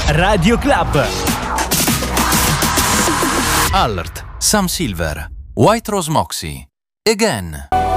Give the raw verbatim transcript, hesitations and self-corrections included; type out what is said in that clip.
Radio Club. Alert, Sam Silver, White Rose Moxie, Again.